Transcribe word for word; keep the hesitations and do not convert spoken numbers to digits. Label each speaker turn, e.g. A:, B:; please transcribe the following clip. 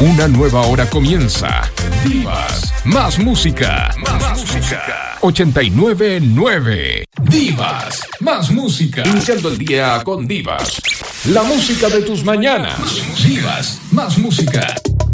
A: Una nueva hora comienza. Divas, más música. Más, más música. ochenta y nueve nueve. Divas, más música. Iniciando el día con Divas. La música de tus mañanas. Divas, más música.